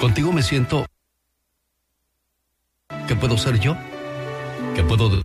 Contigo me siento que puedo ser yo, que puedo...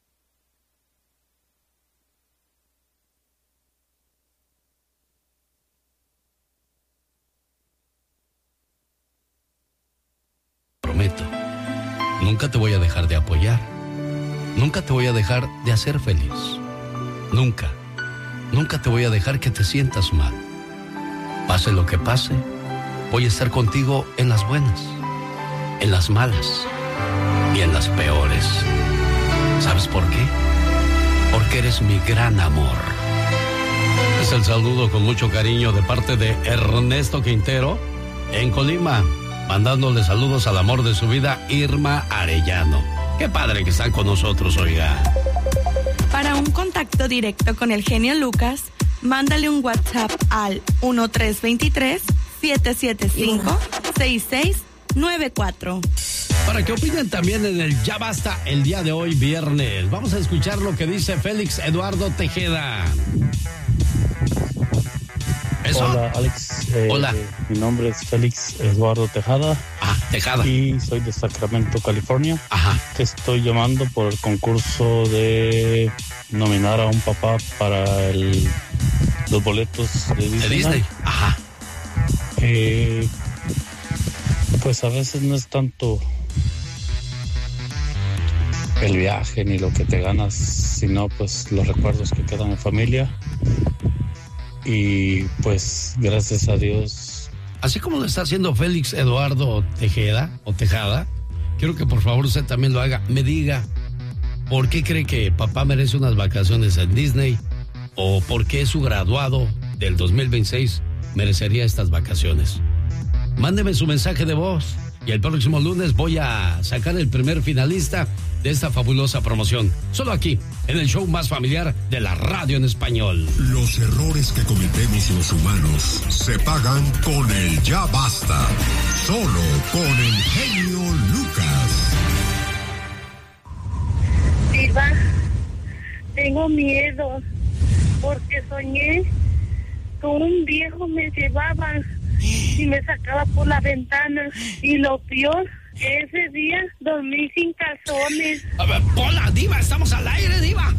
Prometo, nunca te voy a dejar de apoyar, nunca te voy a dejar de hacer feliz, nunca te voy a dejar que te sientas mal. Pase lo que pase, voy a estar contigo en las buenas, en las malas y en las peores. ¿Sabes por qué? Porque eres mi gran amor. Es el saludo con mucho cariño de parte de Ernesto Quintero en Colima, mandándole saludos al amor de su vida, Irma Arellano. Qué padre que están con nosotros, oiga. Para un contacto directo con el genio Lucas, mándale un WhatsApp al 1323-775-6694. Para que opinen también en el Ya Basta el día de hoy, viernes. Vamos a escuchar lo que dice Félix Eduardo Tejeda. ¿Eso? Hola, Alex. Hola. Mi nombre es Félix Eduardo Tejada. Tejada. Y soy de Sacramento, California. Ajá. Te estoy llamando por el concurso de nominar a un papá para los boletos de Disney. De Disney. Ajá. Pues a veces no es tanto el viaje ni lo que te ganas, sino pues los recuerdos que quedan en familia. Y pues gracias a Dios. Así como lo está haciendo Félix Eduardo Tejeda o Tejada, quiero que por favor usted también lo haga. Me diga, ¿por qué cree que papá merece unas vacaciones en Disney? ¿O por qué su graduado del 2026 merecería estas vacaciones? Mándeme su mensaje de voz y el próximo lunes voy a sacar el primer finalista de esta fabulosa promoción. Solo aquí, en el show más familiar de la radio en español. Los errores que cometemos los humanos se pagan con el Ya Basta. Solo con el genio Lucas. Diva, tengo miedo porque soñé que un viejo me llevaba y me sacaba por la ventana, y lo peor, ese día dormí sin calzones. A ver, Pola, Diva, estamos al aire, Diva.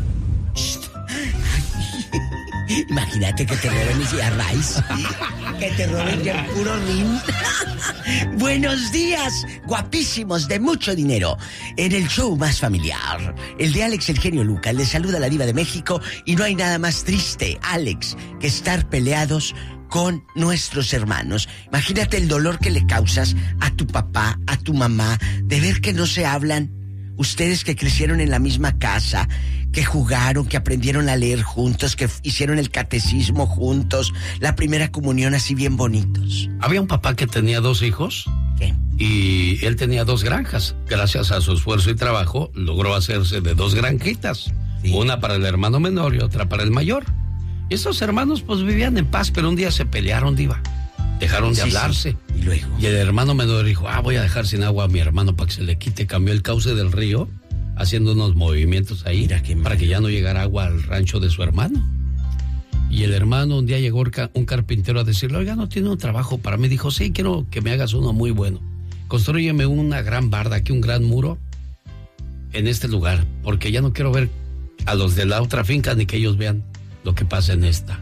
Imagínate que te roben ese arraiz, que te roben el puro rin. Buenos días, guapísimos de mucho dinero. En el show más familiar, el de Alex el genio Lucas, le saluda la Diva de México, y no hay nada más triste, Alex, que estar peleados con nuestros hermanos. Imagínate el dolor que le causas a tu papá, a tu mamá, de ver que no se hablan. Ustedes que crecieron en la misma casa, que jugaron, que aprendieron a leer juntos, que hicieron el catecismo juntos, la primera comunión así bien bonitos. Había un papá que tenía 2 hijos. ¿Qué? Y él tenía 2 granjas. Gracias a su esfuerzo y trabajo, logró hacerse de 2 granjitas. Sí. Una para el hermano menor y otra para el mayor. Y esos hermanos pues vivían en paz, pero un día se pelearon, Diva. Dejaron de hablarse. Sí. Y luego. Y el hermano menor dijo, voy a dejar sin agua a mi hermano para que se le quite. Cambió el cauce del río, haciendo unos movimientos ahí para que ya no llegara agua al rancho de su hermano. Y el hermano, un día llegó un carpintero a decirle, oiga, ¿no tiene un trabajo para mí? Dijo, sí, quiero que me hagas uno muy bueno. Constrúyeme una gran barda, aquí un gran muro en este lugar, porque ya no quiero ver a los de la otra finca ni que ellos vean lo que pasa en esta.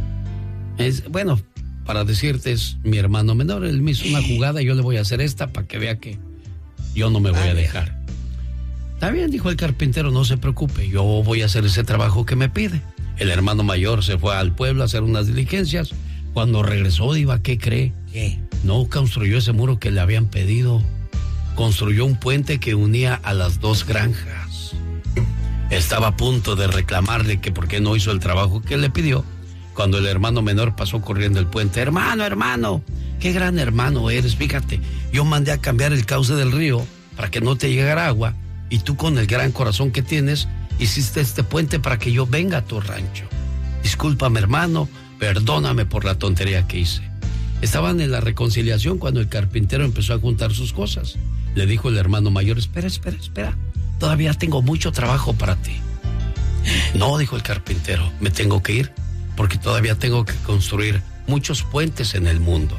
Bueno, para decirte, es mi hermano menor, él me hizo una jugada y yo le voy a hacer esta para que vea que yo no me voy a dejar. Está bien, dijo el carpintero, no se preocupe, yo voy a hacer ese trabajo que me pide. El hermano mayor se fue al pueblo a hacer unas diligencias. Cuando regresó, Diva, ¿qué cree? ¿Qué? No construyó ese muro que le habían pedido. Construyó un puente que unía a las 2 granjas. Estaba a punto de reclamarle que por qué no hizo el trabajo que le pidió, cuando el hermano menor pasó corriendo el puente. Hermano, qué gran hermano eres, fíjate, yo mandé a cambiar el cauce del río para que no te llegara agua, y tú con el gran corazón que tienes, hiciste este puente para que yo venga a tu rancho. Discúlpame, hermano, perdóname por la tontería que hice. Estaban en la reconciliación cuando el carpintero empezó a juntar sus cosas. Le dijo el hermano mayor, espera, todavía tengo mucho trabajo para ti. No, dijo el carpintero, me tengo que ir porque todavía tengo que construir muchos puentes en el mundo.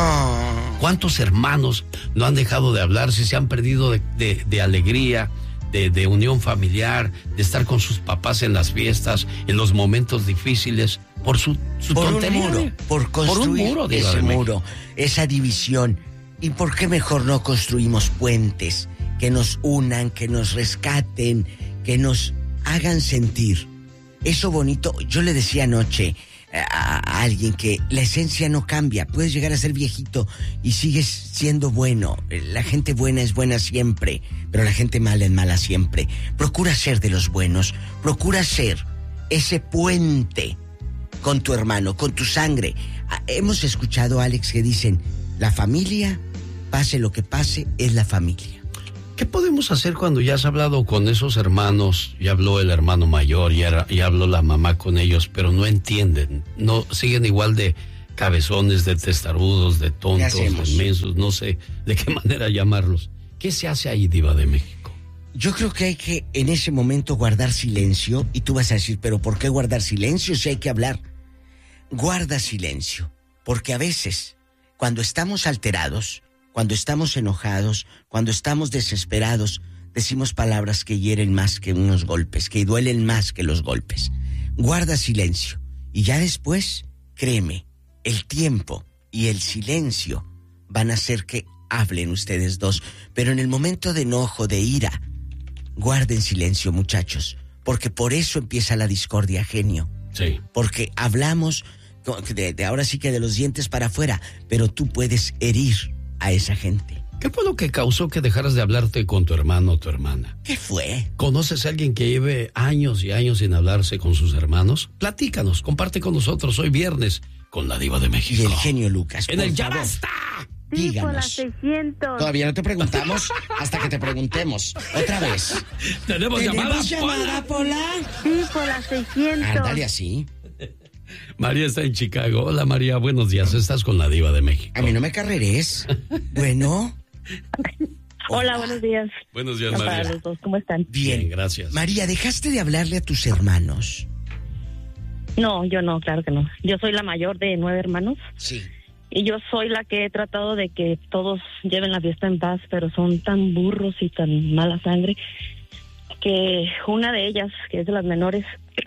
¿Cuántos hermanos no han dejado de hablarse, se han perdido de alegría, de unión familiar, de estar con sus papás en las fiestas, en los momentos difíciles, por su tontería? Un muro, por construir un muro, ese muro, esa división. ¿Y por qué mejor no construimos puentes que nos unan, que nos rescaten, que nos hagan sentir eso bonito? Yo le decía anoche a alguien que la esencia no cambia. Puedes llegar a ser viejito y sigues siendo bueno. La gente buena es buena siempre, pero la gente mala es mala siempre. Procura ser de los buenos, procura ser ese puente con tu hermano, con tu sangre. Hemos escuchado, Alex, que dicen, la familia, pase lo que pase, es la familia. ¿Qué podemos hacer cuando ya has hablado con esos hermanos? Ya habló el hermano mayor, ya habló la mamá con ellos, pero no entienden, no siguen igual de cabezones, de testarudos, de tontos, de mensos, no sé de qué manera llamarlos. ¿Qué se hace ahí, Diva de México? Yo creo que hay que en ese momento guardar silencio, y tú vas a decir, ¿pero por qué guardar silencio si hay que hablar? Guarda silencio, porque a veces, cuando estamos alterados, cuando estamos enojados, cuando estamos desesperados, decimos palabras que hieren más que unos golpes, que duelen más que los golpes. Guarda silencio. Y ya después, créeme, el tiempo y el silencio van a hacer que hablen ustedes dos. Pero en el momento de enojo, de ira, guarden silencio, muchachos. Porque por eso empieza la discordia, genio. Sí. Porque hablamos de ahora sí que de los dientes para afuera, pero tú puedes herir a esa gente. ¿Qué fue lo que causó que dejaras de hablarte con tu hermano o tu hermana? ¿Qué fue? ¿Conoces a alguien que lleve años y años sin hablarse con sus hermanos? Platícanos, comparte con nosotros hoy viernes con la Diva de México. Y el genio Lucas. En el Ya Basta. Sí, Díganos. por las 600. Todavía no te preguntamos hasta que te preguntemos. Otra vez. ¿Tenemos llamada, Pola? Sí, por las 600. Ándale así. María está en Chicago. Hola, María, buenos días. Estás con la Diva de México. A mí no me carreres. Bueno. Hola, buenos días. Buenos días, Para María. los dos, ¿cómo están? Bien, gracias. María, ¿dejaste de hablarle a tus hermanos? No, yo no, claro que no. Yo soy la mayor de 9 hermanos. Sí. Y yo soy la que he tratado de que todos lleven la fiesta en paz, pero son tan burros y tan mala sangre que una de ellas, que es de las menores,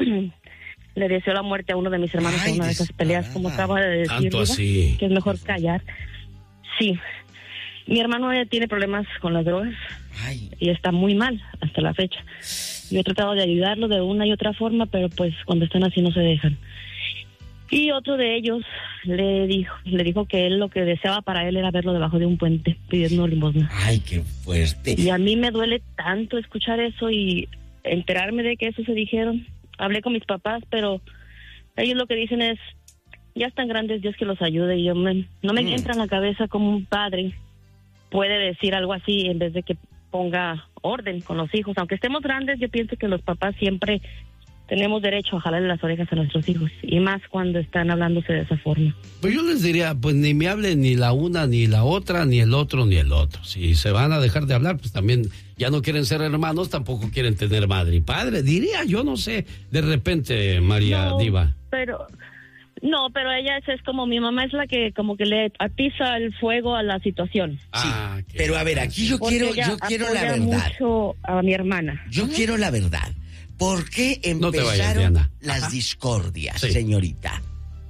le deseó la muerte a uno de mis hermanos en una de esas peleas, como acaba de decir, Tanto Diva, así. que es mejor callar. Sí, mi hermano tiene problemas con las drogas. Ay. Y está muy mal hasta la fecha. Yo he tratado de ayudarlo de una y otra forma, pero pues cuando están así no se dejan. Y otro de ellos le dijo que él lo que deseaba para él era verlo debajo de un puente pidiendo limosna. Ay, qué fuerte. Y a mí me duele tanto escuchar eso y enterarme de que eso se dijeron. Hablé con mis papás, pero ellos lo que dicen es, ya están grandes, Dios que los ayude. Y yo no me entra en la cabeza como un padre puede decir algo así en vez de que ponga orden con los hijos. Aunque estemos grandes, yo pienso que los papás siempre tenemos derecho a jalarle las orejas a nuestros hijos, y más cuando están hablándose de esa forma. Pues yo les diría, pues ni me hablen ni la una, ni la otra, ni el otro, ni el otro. Si se van a dejar de hablar, pues también ya no quieren ser hermanos, tampoco quieren tener madre y padre. Diría, yo no sé, de repente, María Diva. Pero ella es como mi mamá, es la que como que le atiza el fuego a la situación. Sí, pero a ver, aquí yo quiero la verdad. Mucho a mi hermana. Yo quiero la verdad. ¿Por qué No te vayas, empezaron Diana. las discordias, Sí. señorita?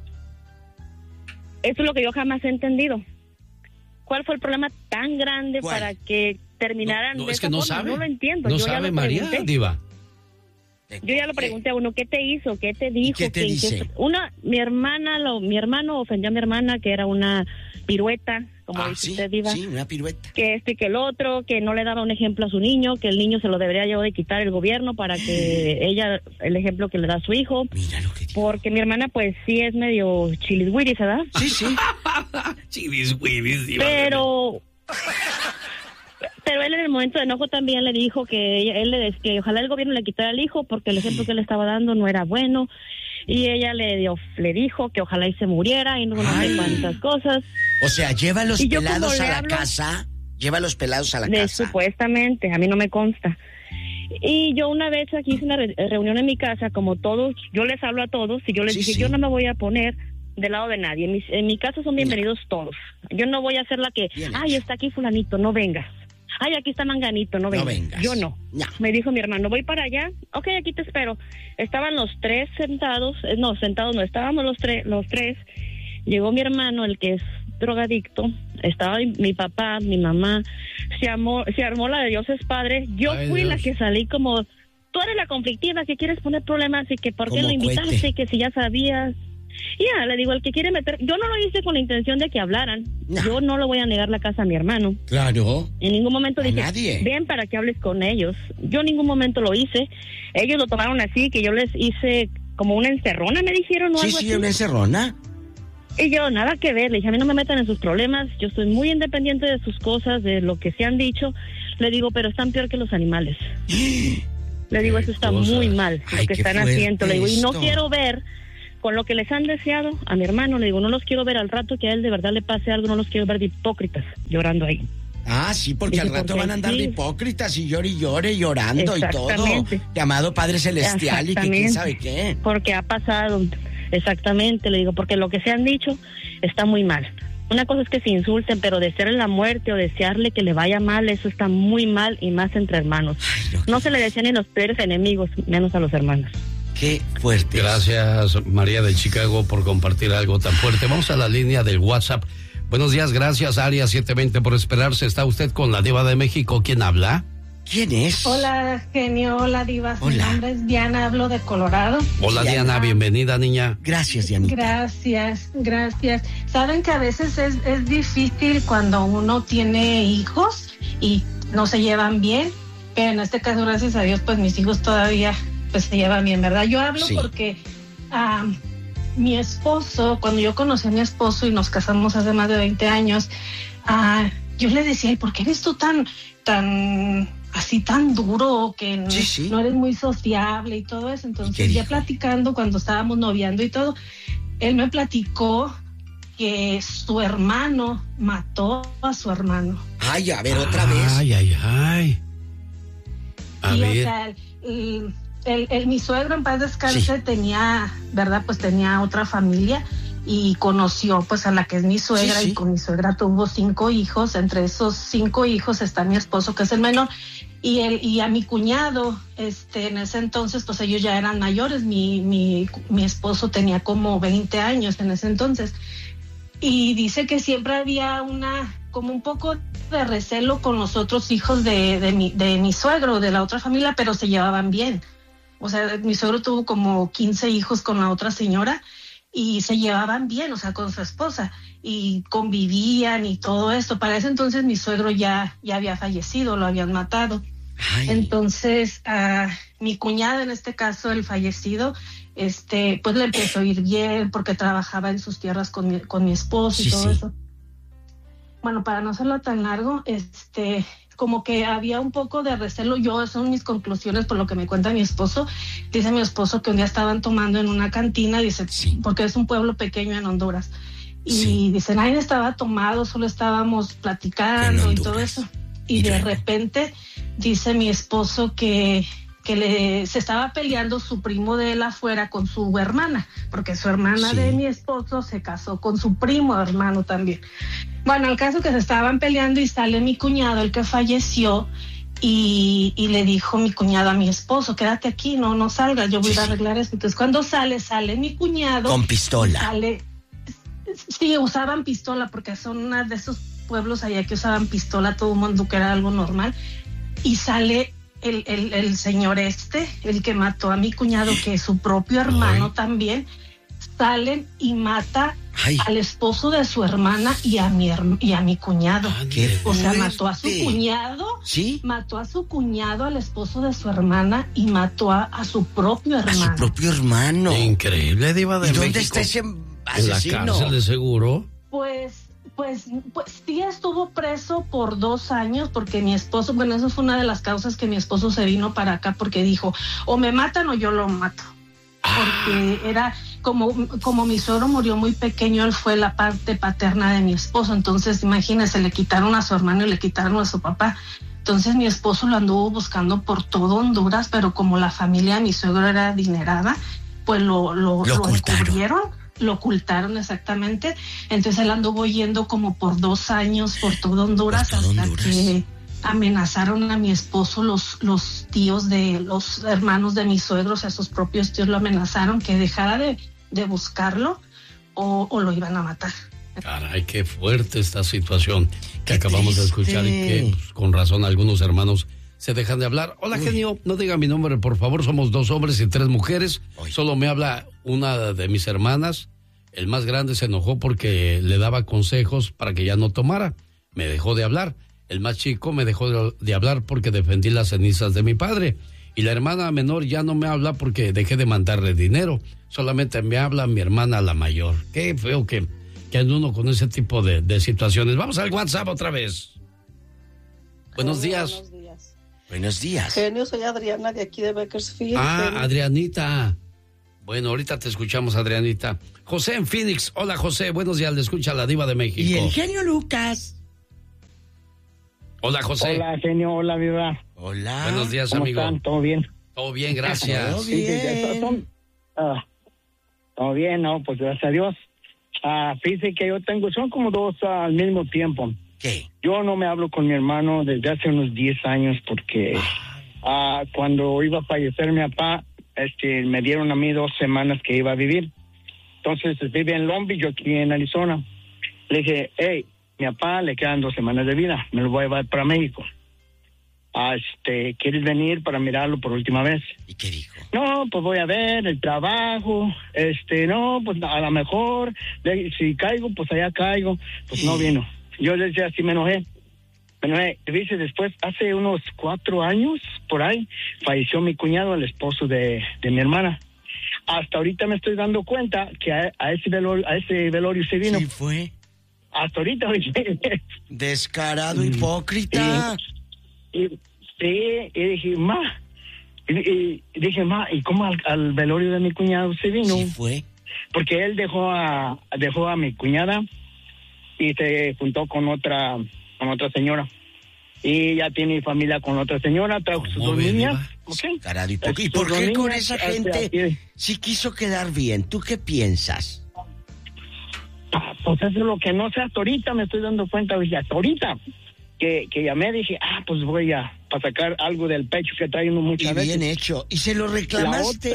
Eso es lo que yo jamás he entendido. ¿Cuál fue el problema tan grande ¿Cuál? para que terminaran No, de es que esa no forma? sabe. No lo entiendo. No Yo ya sabe, lo María pregunté. Diva. Yo ya lo pregunté a uno, ¿qué te hizo? ¿Qué te dijo? qué te dice? Mi hermano ofendió a mi hermana, que era una pirueta, como dice sí, usted, Diva. sí, una pirueta. Que esto y que el otro, que no le daba un ejemplo a su niño, que el niño se lo debería yo de quitar el gobierno para que ella, el ejemplo que le da a su hijo. Mira lo que dijo. Porque mi hermana, pues sí es medio chiliswiris, ¿verdad? Sí, sí. Chivis, Diva. Pero él en el momento de enojo también le dijo que que ojalá el gobierno le quitara al hijo porque el ejemplo que le estaba dando no era bueno, y ella le dijo que ojalá y se muriera y no sé cuántas cosas. O sea, lleva los Y yo pelados como a le la hablo- casa. Lleva los pelados a la casa. Supuestamente, a mí no me consta. Y yo una vez aquí hice una reunión en mi casa, como todos, yo les hablo a todos, y yo les Sí, dije, sí. yo no me voy a poner del lado de nadie. En mi casa son bienvenidos todos. Yo no voy a hacer la que, ay, está aquí fulanito, no vengas. Ay, aquí está manganito, no vengas. Yo no. Me dijo mi hermano, voy para allá. Ok, aquí te espero. Estaban los tres sentados. No, estábamos los tres. Llegó mi hermano, el que es drogadicto. Estaba mi papá, mi mamá. Se armó la de Dios es Padre. Yo fui la que salí como, tú eres la conflictiva, que quieres poner problemas y que por qué lo invitaste, que si ya sabías. Ya, le digo, el que quiere meter... Yo no lo hice con la intención de que hablaran. Yo no le voy a negar la casa a mi hermano. Claro. En ningún momento dije, nadie. Ven para que hables con ellos. Yo en ningún momento lo hice. Ellos lo tomaron así, que yo les hice como una encerrona, me dijeron, o algo así. Sí, una encerrona. Y yo, nada que ver, le dije, a mí no me metan en sus problemas. Yo soy muy independiente de sus cosas, de lo que se han dicho. Le digo, pero están peor que los animales. Le digo, eso está muy mal, lo que están haciendo. Le digo, y no quiero ver... Con lo que les han deseado a mi hermano, le digo, no los quiero ver al rato que a él de verdad le pase algo, no los quiero ver de hipócritas llorando ahí. Ah, sí, porque al rato van a andar de hipócritas y llore, llorando y todo. Llamado Padre Celestial y que quién sabe qué. Porque ha pasado, exactamente, le digo, porque lo que se han dicho está muy mal. Una cosa es que se insulten, pero desearle la muerte o desearle que le vaya mal, eso está muy mal y más entre hermanos. Ay, no se le desean ni los peores enemigos, menos a los hermanos. Qué fuerte. Gracias, María de Chicago, por compartir algo tan fuerte. Vamos a la línea del WhatsApp. Buenos días, gracias, Área 720 por esperarse. ¿Está usted con la Diva de México? ¿Quién habla? ¿Quién es? Hola, genio, hola, Diva. Mi nombre es Diana, hablo de Colorado. Hola, Diana, bienvenida, niña. Gracias, Dianita. Gracias. Saben que a veces es difícil cuando uno tiene hijos y no se llevan bien, pero en este caso, gracias a Dios, pues mis hijos todavía... pues se llevan bien, ¿verdad? Yo hablo porque mi esposo, cuando yo conocí a mi esposo y nos casamos hace más de 20 años, yo le decía, ¿por qué eres tú tan así tan duro, que no eres muy sociable y todo eso? Entonces ya platicando, cuando estábamos noviando y todo, él me platicó que su hermano mató a su hermano. Ay, a ver, otra vez. Ay. A ver. O sea, mi suegro, en paz descanse, tenía, ¿verdad? Pues tenía otra familia y conoció pues a la que es mi suegra, y con mi suegra tuvo 5 hijos. Entre esos 5 hijos está mi esposo, que es el menor, y a mi cuñado, en ese entonces pues ellos ya eran mayores. Mi esposo tenía como 20 años en ese entonces, y dice que siempre había como un poco de recelo con los otros hijos de mi suegro, de la otra familia, pero se llevaban bien. O sea, mi suegro tuvo como 15 hijos con la otra señora y se llevaban bien, o sea, con su esposa, y convivían y todo esto. Para ese entonces mi suegro ya había fallecido, lo habían matado. Ay. Entonces, mi cuñada, en este caso, el fallecido, pues le empezó a ir bien porque trabajaba en sus tierras con mi esposo y todo eso. Bueno, para no hacerlo tan largo, como que había un poco de recelo. Son mis conclusiones por lo que me cuenta mi esposo. Dice mi esposo que un día estaban tomando en una cantina, dice, porque es un pueblo pequeño en Honduras. Y dice, nadie estaba tomado, solo estábamos platicando y todo eso. Y de repente dice mi esposo que se estaba peleando su primo de él afuera con su hermana, porque su hermana de mi esposo se casó con su primo hermano también. Bueno, el caso que se estaban peleando y sale mi cuñado, el que falleció, y le dijo mi cuñado a mi esposo, quédate aquí, no salgas, yo voy a arreglar esto. Entonces cuando sale mi cuñado. Con pistola. Sí, usaban pistola porque son una de esos pueblos allá que usaban pistola, todo el mundo, que era algo normal, y sale el señor el que mató a mi cuñado, que es su propio hermano también, salen y mata al esposo de su hermana y a mi cuñado. O sea, mató a su cuñado, mató a su cuñado, al esposo de su hermana, y mató a su propio hermano. A su propio hermano. Increíble, Diva de México. ¿Dónde está ese asesino? ¿En la cárcel de seguro? Pues sí estuvo preso por 2 años, porque mi esposo, bueno, eso fue una de las causas que mi esposo se vino para acá, porque dijo, o me matan o yo lo mato. Porque era como mi suegro murió muy pequeño, él fue la parte paterna de mi esposo. Entonces, imagínense, le quitaron a su hermano y le quitaron a su papá. Entonces mi esposo lo anduvo buscando por todo Honduras, pero como la familia de mi suegro era adinerada, pues lo encubrieron. lo ocultaron exactamente. Entonces él anduvo yendo como por 2 años por todo Honduras hasta que amenazaron a mi esposo los tíos de los hermanos de mis suegros, a sus propios tíos lo amenazaron que dejara de buscarlo o lo iban a matar. Caray, qué fuerte esta situación que acabamos de escuchar y que pues, con razón algunos hermanos se dejan de hablar. Hola, genio, no diga mi nombre, por favor, somos 2 hombres y 3 mujeres. Solo me habla una de mis hermanas. El más grande se enojó porque le daba consejos para que ya no tomara. Me dejó de hablar. El más chico me dejó de hablar porque defendí las cenizas de mi padre. Y la hermana menor ya no me habla porque dejé de mandarle dinero. Solamente me habla mi hermana la mayor. Qué feo que ande uno con ese tipo de situaciones. Vamos al WhatsApp otra vez. Buenos días. Buenos días. Buenos días. Genio, soy Adriana de aquí de Bakersfield. Genio. Adrianita. Bueno, ahorita te escuchamos, Adrianita. José en Phoenix. Hola, José. Buenos días. Le escucha la diva de México. Y el genio Lucas. Hola, José. Hola, genio. Hola, viva. Hola. Buenos días, ¿Cómo amigo. están? ¿Todo bien? Todo bien, gracias. Todo bien. Todo bien, ¿no? Pues gracias a Dios. Fíjese que yo tengo, son como 2 al mismo tiempo. ¿Qué? Yo no me hablo con mi hermano desde hace unos 10 años porque cuando iba a fallecer mi papá, me dieron a mí 2 semanas que iba a vivir. Entonces vive en Long Beach, yo aquí en Arizona. Le dije, hey, mi papá le quedan 2 semanas de vida, me lo voy a llevar para México. ¿Quieres venir para mirarlo por última vez? ¿Y qué dijo? No, pues voy a ver el trabajo, no, pues a lo mejor, si caigo, pues allá caigo. Pues no vino. Yo le decía, así me enojé. Dice, después, hace unos 4 años, por ahí, falleció mi cuñado, el esposo de mi hermana. Hasta ahorita me estoy dando cuenta que a ese velorio se vino. Sí fue. Hasta ahorita. Descarado, hipócrita. Y dije, ¿y cómo al velorio de mi cuñado se vino? Sí fue. Porque él dejó a mi cuñada y se juntó con otra señora. Y ya tiene familia con otra señora, trajo sus 2 niñas. Okay. Carado, ¿y por qué con esa gente sí quiso quedar bien? ¿Tú qué piensas? Pues eso es lo que no sé, hasta ahorita me estoy dando cuenta, hasta ahorita. Que llamé, dije, pues voy para sacar algo del pecho que trae uno muchas veces. Y bien hecho. ¿Y se lo reclamaste?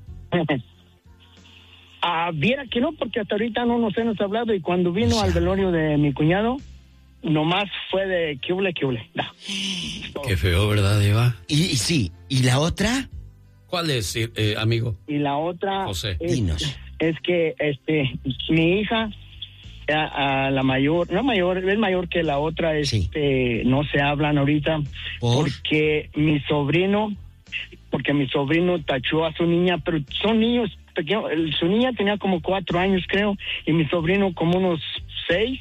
Viera que no, porque hasta ahorita no nos hemos hablado y cuando vino al velorio de mi cuñado, nomás fue de que hule. No. Qué feo, ¿verdad, Diva? Y sí, ¿y la otra? ¿Cuál es, amigo? Y la otra José. Dinos. Es que mi hija... la mayor, no mayor, es mayor que la otra, sí. No se hablan ahorita porque mi sobrino tachó a su niña, pero son niños pequeños, su niña tenía como 4 años creo, y mi sobrino como unos 6,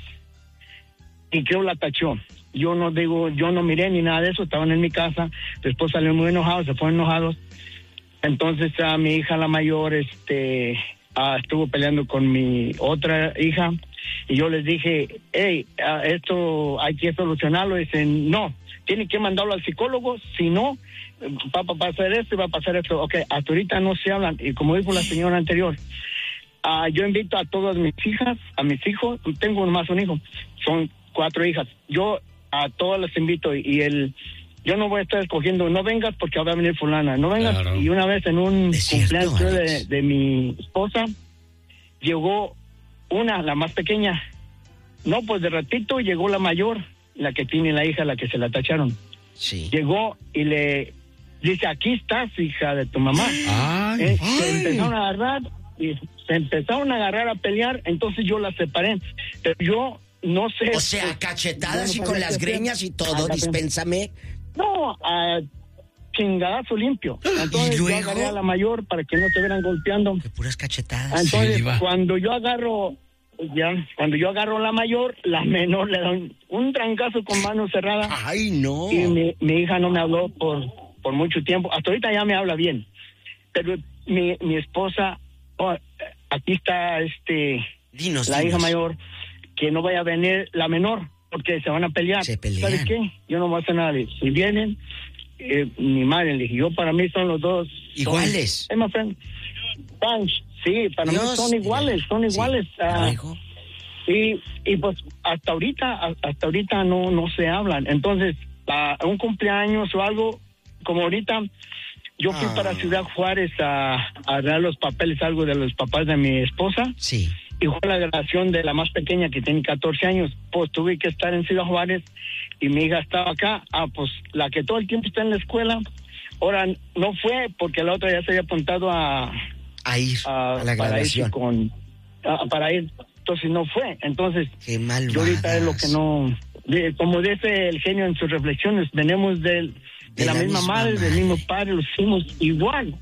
y creo la tachó. Yo no miré ni nada de eso, estaban en mi casa, después salieron muy enojados, se fueron enojados, entonces a mi hija la mayor, estuvo peleando con mi otra hija, y yo les dije, hey, esto hay que solucionarlo. Dicen, no, tienen que mandarlo al psicólogo, si no, va a pasar esto y va a pasar esto. Ok, hasta ahorita no se hablan, y como dijo la señora anterior, yo invito a todas mis hijas, a mis hijos, tengo nomás un hijo, son 4 hijas, yo a todas las invito, yo no voy a estar escogiendo, no vengas porque va a venir fulana, no vengas. Claro. Y una vez en un cumpleaños de mi esposa, llegó la más pequeña. No, pues de ratito llegó la mayor, la que tiene la hija, la que se la tacharon. Sí. Llegó y le dice, aquí estás, hija de tu mamá. Se empezaron a agarrar y se empezaron a agarrar a pelear, entonces yo la separé. Pero yo no sé... O sea, cachetadas y con las greñas y todo, dispénsame. No, chingadazo limpio. Entonces yo agarré a la mayor para que no se vieran golpeando. De puras cachetadas. Entonces, cuando yo agarro a la mayor, la menor le da un trancazo con mano cerrada. ¡Ay, no! Y mi hija no me habló por mucho tiempo. Hasta ahorita ya me habla bien. Pero mi esposa, aquí está Dinos, la hija mayor, que no vaya a venir la menor, porque se van a pelear. Se pelean. ¿Sabes qué? Yo no voy a hacer nada. Si vienen, mi madre, le dije, yo para mí son los dos. ¿Iguales? My friend. Sí, para Dios, mí son iguales. Sí. Y pues hasta ahorita no se hablan. Entonces, a un cumpleaños o algo, como ahorita, yo fui para Ciudad Juárez a dar los papeles, algo de los papás de mi esposa. Sí. Y fue la graduación de la más pequeña, que tiene 14 años. Pues tuve que estar en Ciudad Juárez y mi hija estaba acá. Pues la que todo el tiempo está en la escuela, ahora no fue porque la otra ya se había apuntado a ir a la graduación. Para ir. Entonces no fue. Entonces, qué malvadas. Yo ahorita es lo que no... como dice el genio en sus reflexiones, venimos de la misma madre, del mismo padre, los hicimos igual.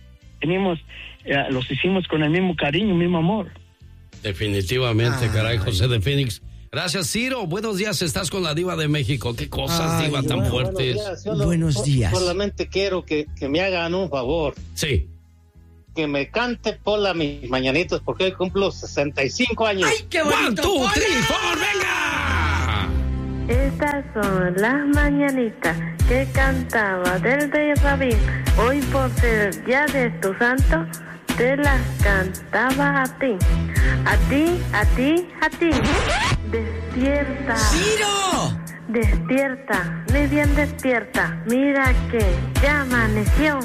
Los hicimos con el mismo cariño, el mismo amor. Definitivamente, caray, José de Phoenix. Gracias, Ciro. Buenos días, estás con la Diva de México. Qué cosas, Diva, tan fuertes. Buenos días. Solamente quiero que me hagan un favor. Sí. Que me cante Pola mis mañanitas, porque hoy cumplo 65 años. ¡Ay, qué bonito! 1, 2, 3, 4, venga. Estas son las mañanitas que cantaba del Rey Rabín. Hoy por ser el día de tu santo, te las cantaba a ti. A ti, a ti, a ti. Despierta. ¡Ciro! Despierta, muy bien despierta. Mira que ya amaneció.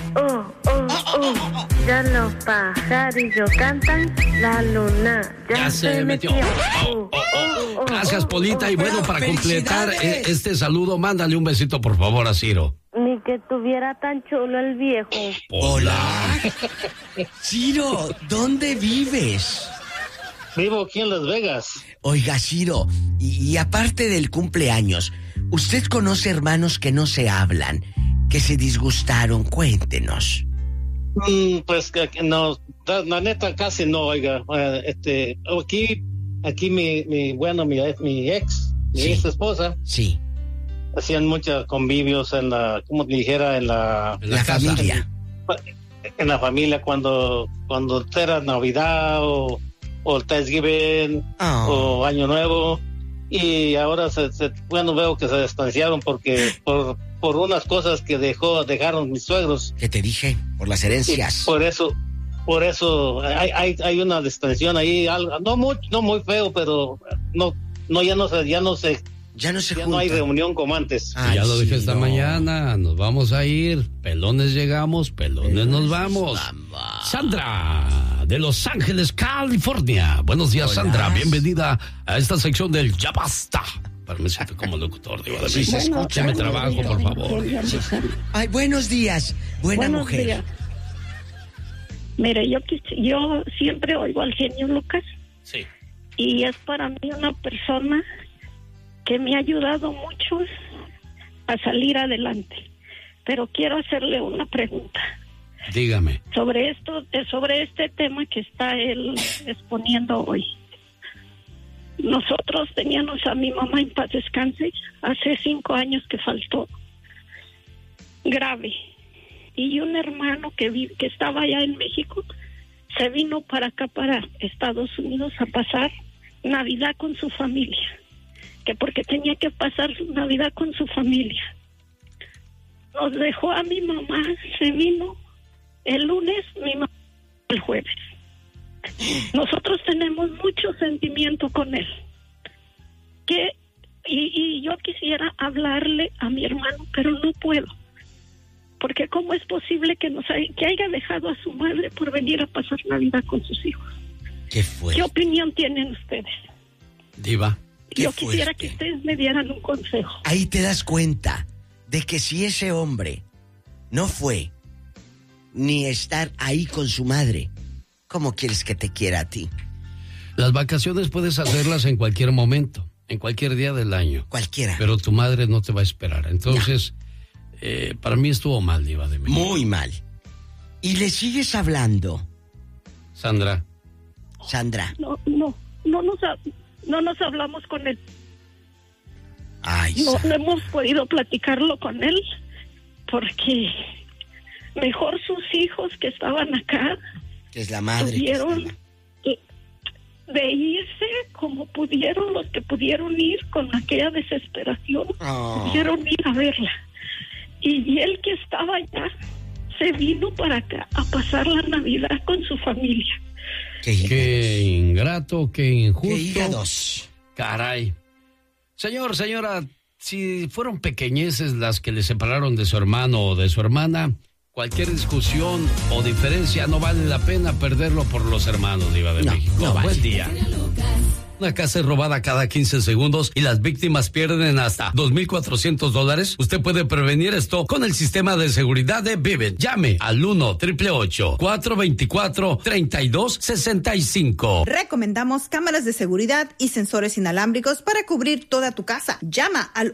Ya los pajarillos cantan, la luna ya se metió. Gracias, Polita. Y bueno, para completar este saludo, mándale un besito, por favor, a Ciro. Ni que tuviera tan chulo el viejo. Hola. Ciro, ¿dónde vives? Vivo aquí en Las Vegas. Oiga, Ciro, y aparte del cumpleaños, ¿usted conoce hermanos que no se hablan, que se disgustaron? Cuéntenos. Pues no, la neta casi no, oiga. Aquí mi ex esposa. Sí. Hacían muchos convivios en la, como dijera, en la familia. En la familia cuando era Navidad o Thanksgiving o Año Nuevo. Y ahora veo que se distanciaron porque por unas cosas que dejaron mis suegros. ¿Qué te dije? Por las herencias. Por eso hay una distensión ahí, algo, no muy feo, pero ya no hay reunión como antes. Ay, ya lo dije esta mañana, nos vamos a ir, pelones llegamos, pelones nos vamos. Sandra, de Los Ángeles, California. Buenos días, hola. Sandra, bienvenida a esta sección del Ya Basta. Para me siento como locutor, Diva de México. Sí, se escucha. Dame trabajo, por favor. Ay, buenos días, buenos mujer. Días. Mire, yo siempre oigo al genio Lucas. Sí. Y es para mí una persona que me ha ayudado mucho a salir adelante. Pero quiero hacerle una pregunta. Dígame. Sobre este tema que está él exponiendo hoy. Nosotros teníamos a mi mamá en paz descanse hace 5 años que faltó grave. Y un hermano que estaba allá en México se vino para acá, para Estados Unidos, a pasar Navidad con su familia. Que porque tenía que pasar Navidad con su familia. Nos dejó a mi mamá, se vino el lunes, mi mamá el jueves. Nosotros tenemos mucho sentimiento con él. Y yo quisiera hablarle a mi hermano, pero no puedo. Porque ¿cómo es posible que haya dejado a su madre por venir a pasar Navidad con sus hijos? ¿Qué opinión tienen ustedes? Diva. Yo quisiera que ustedes me dieran un consejo. Ahí te das cuenta de que si ese hombre no fue ni estar ahí con su madre, ¿cómo quieres que te quiera a ti? Las vacaciones puedes hacerlas en cualquier momento, en cualquier día del año. Cualquiera. Pero tu madre no te va a esperar. Entonces, para mí estuvo mal, Diva de México. Muy mal. ¿Y le sigues hablando? Sandra. No nos hablamos con él. Ay, no hemos podido platicarlo con él porque mejor sus hijos que estaban acá, que es la madre, tuvieron de irse como pudieron, los que pudieron ir con aquella desesperación, pudieron ir a verla. Y él que estaba allá se vino para acá a pasar la Navidad con su familia. Qué ingrato, qué injusto. Qué hígados. Caray. Señora, si fueron pequeñeces las que le separaron de su hermano o de su hermana, cualquier discusión o diferencia no vale la pena perderlo por los hermanos, Diva de México. No vale. Buen día. Una casa es robada cada 15 segundos y las víctimas pierden hasta $2,400. Usted puede prevenir esto con el sistema de seguridad de Vivint. Llame al 1-888-424-3265. Recomendamos cámaras de seguridad y sensores inalámbricos para cubrir toda tu casa. Llama al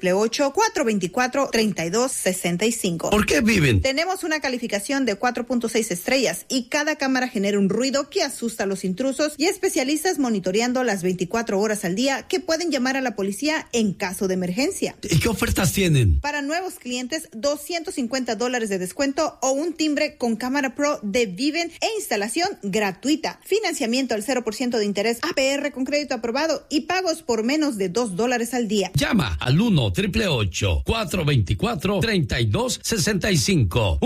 1-888-424-3265. ¿Por qué Vivint? Tenemos una calificación de 4.6 estrellas y cada cámara genera un ruido que asusta a los intrusos y especialistas monitoreando las 24 horas al día que pueden llamar a la policía en caso de emergencia. ¿Y qué ofertas tienen? Para nuevos clientes, $250 de descuento o un timbre con cámara pro de Vivint e instalación gratuita. Financiamiento al 0% de interés, APR con crédito aprobado y pagos por menos de $2 al día. Llama al 1-888-424-3265.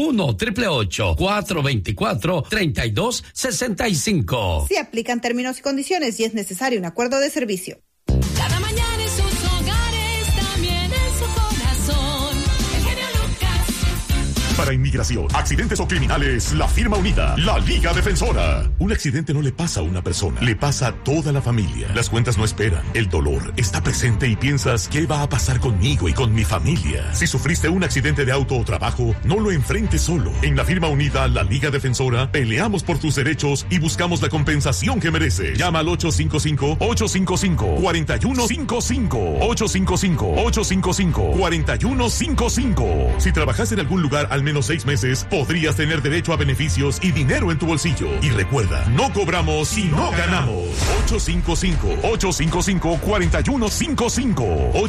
1-888-424-3265. Se aplican términos y condiciones y es necesario un acuerdo de servicio. Cada mañana en sus hogares, también en su corazón. El genio Lucas. Para inmigración, accidentes o criminales, la firma unida, la Liga Defensora. Un accidente no le pasa a una persona, le pasa a toda la familia. Las cuentas no esperan, el dolor está presente y piensas, ¿qué va a pasar conmigo y con mi familia? Si sufriste un accidente de auto o trabajo, no lo enfrentes solo. En la firma unida, la Liga Defensora, peleamos por tus derechos y buscamos la compensación que mereces. Llama al 855-855-4155. 855-855-4155. Si trabajas en algún lugar al menos 6 meses, podrías tener derecho a beneficios y dinero en tu bolsillo. Y recuerda, no cobramos si no ganamos. 855-855-4155.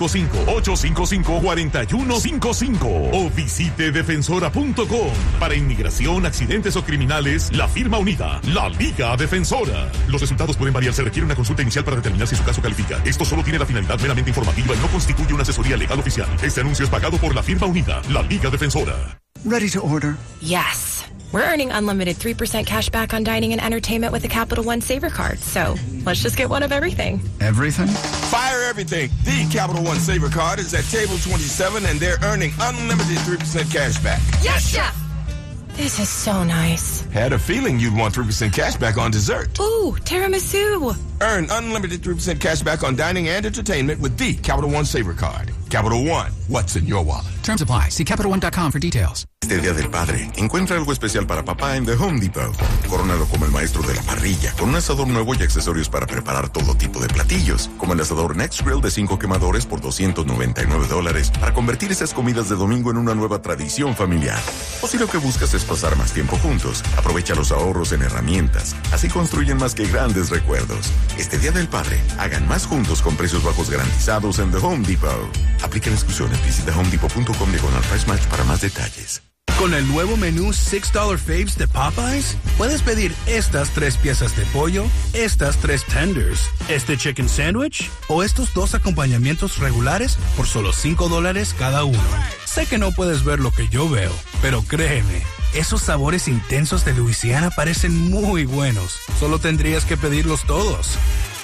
855-855-4155. O visite defensora.com. Para inmigración, accidentes o criminales, la firma unida, la Liga Defensora. Los resultados pueden variar, se requiere una consulta inicial para determinar si su caso califica. Esto solo tiene la finalidad meramente informativa y no constituye una asesoría legal oficial. Este anuncio es pagado por la firma unida, la Liga Defensora. Ready to order? Yes. We're earning unlimited 3% cash back on dining and entertainment with the Capital One Saver Card. So let's just get one of everything. Everything? Fire everything. The Capital One Saver Card is at table 27 and they're earning unlimited 3% cash back. Yes, Chef! This is so nice. Had a feeling you'd want 3% cash back on dessert. Ooh, tiramisu. Earn unlimited 3% cash back on dining and entertainment with the Capital One Saver Card. Capital One, what's in your wallet? Terms apply. See CapitalOne.com for details. Este Día del Padre, encuentra algo especial para papá en The Home Depot. Corónalo como el maestro de la parrilla, con un asador nuevo y accesorios para preparar todo tipo de platillos, como el asador Next Grill de 5 quemadores por $299, para convertir esas comidas de domingo en una nueva tradición familiar. O si lo que buscas es pasar más tiempo juntos, aprovecha los ahorros en herramientas. Así construyen más que grandes recuerdos. Este Día del Padre, hagan más juntos con precios bajos garantizados en The Home Depot. Aplican exclusiones. Visita homedepot.com/price match para más detalles. Con el nuevo menú $6 Faves de Popeyes, puedes pedir estas 3 piezas de pollo, estas 3 tenders, este chicken sandwich o estos 2 acompañamientos regulares por solo $5 cada uno. Sé que no puedes ver lo que yo veo, pero créeme, esos sabores intensos de Luisiana parecen muy buenos. Solo tendrías que pedirlos todos.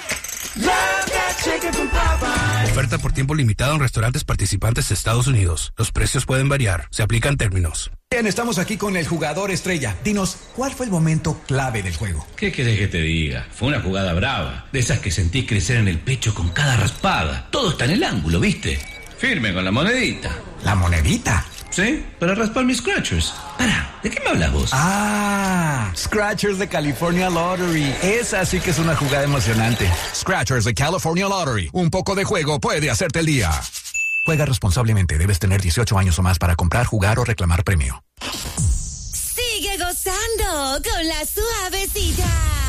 Oferta por tiempo limitado en restaurantes participantes de Estados Unidos. Los precios pueden variar. Se aplican términos. Bien, estamos aquí con el jugador estrella. Dinos, ¿cuál fue el momento clave del juego? ¿Qué querés que te diga? Fue una jugada brava. De esas que sentís crecer en el pecho con cada raspada. Todo está en el ángulo, ¿viste? Firme con la monedita. ¿La monedita? Sí, para raspar mis scratchers. Pará, ¿de qué me hablas vos? Ah, Scratchers de California Lottery. Esa sí que es una jugada emocionante. Scratchers de California Lottery. Un poco de juego puede hacerte el día. Juega responsablemente. Debes tener 18 años o más para comprar, jugar o reclamar premio. Sigue gozando con la suavecita.